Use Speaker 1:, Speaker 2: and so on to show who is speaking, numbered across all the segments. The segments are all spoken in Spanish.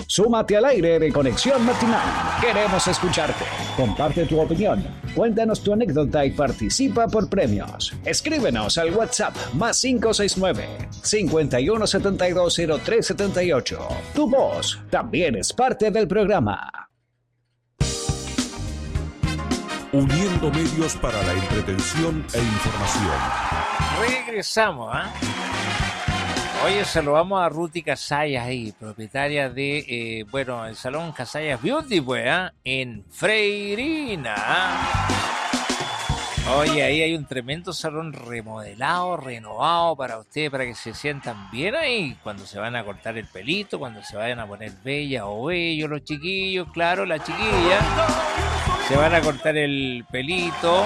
Speaker 1: Súmate al aire de Conexión Matinal. Queremos escucharte. Comparte tu opinión. Cuéntanos tu anécdota y participa por premios. Escríbenos al WhatsApp +569 51720378. Tu voz también es parte del programa.
Speaker 2: Uniendo medios para la entretención e información.
Speaker 3: Regresamos, Oye, saludamos a Ruti Casayas ahí, propietaria de, el Salón Casayas Beauty, en Freirina. Oye, ahí hay un tremendo salón remodelado, renovado para ustedes, para que se sientan bien ahí cuando se van a cortar el pelito, cuando se vayan a poner bella o bello los chiquillos, claro, la chiquilla, se van a cortar el pelito.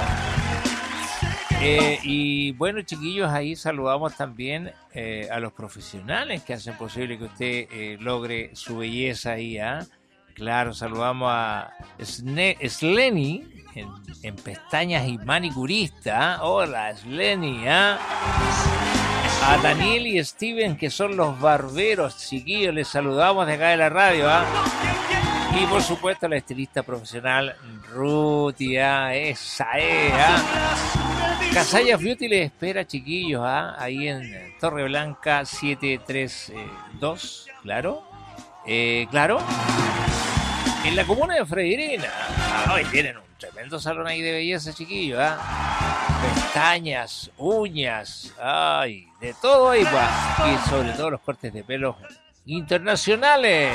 Speaker 3: Y bueno, chiquillos, ahí saludamos también a los profesionales que hacen posible que usted logre su belleza ahí, Claro, saludamos a Sleni en pestañas y manicurista. Hola, Sleni, A Daniel y Steven, que son los barberos, chiquillos, les saludamos de acá de la radio, Y por supuesto la estilista profesional Ruti, esa es, Casayas Beauty les espera, chiquillos, ahí en Torre Blanca 732, claro, claro, en la comuna de Freirina. Hoy tienen un tremendo salón ahí de belleza, chiquillos, pestañas, uñas, de todo ahí, y sobre todo los cortes de pelo internacionales.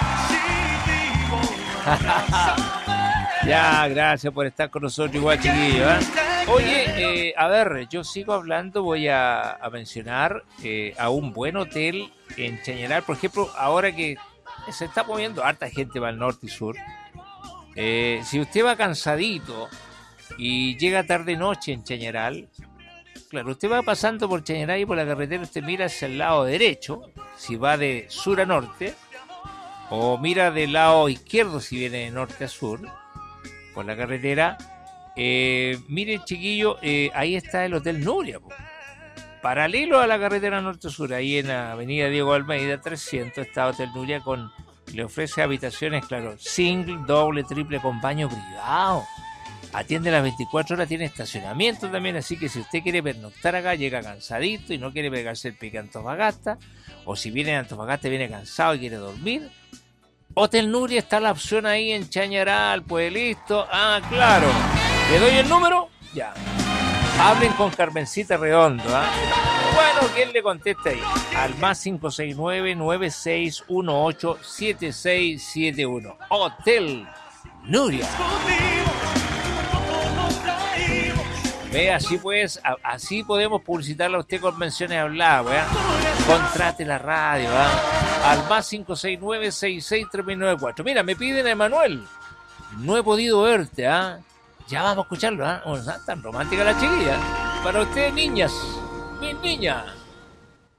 Speaker 3: Ya, gracias por estar con nosotros igual, chiquillos, Oye, a ver, yo sigo hablando, voy a mencionar a un buen hotel en Chañaral, por ejemplo, ahora que se está moviendo harta gente para el norte y sur. Si usted va cansadito y llega tarde-noche en Chañaral, claro, usted va pasando por Chañaral y por la carretera, usted mira hacia el lado derecho, si va de sur a norte, o mira del lado izquierdo si viene de norte a sur, por la carretera. Mire, chiquillo, ahí está el Hotel Nuria, paralelo a la carretera norte-sur, ahí en la avenida Diego Almeida 300 está Hotel Nuria, le ofrece habitaciones, claro, single, doble, triple, con baño privado, atiende las 24 horas, tiene estacionamiento también, así que si usted quiere pernoctar acá, llega cansadito y no quiere pegarse el pique a Antofagasta, o si viene a Antofagasta y viene cansado y quiere dormir, Hotel Nuria está la opción ahí en Chañaral, pues listo. Claro. ¿Le doy el número? Ya. Hablen con Carmencita Redondo, Bueno, ¿quién le contesta ahí? Al +569-9618-7671. Hotel Nuria. Ve, así pues, así podemos publicitarla a usted con menciones habladas, Contrate la radio, Al +569-663994. Mira, me piden a Emanuel. No he podido verte, Ya vamos a escucharlo, tan romántica la chiquilla. Para ustedes, niñas, mis niñas.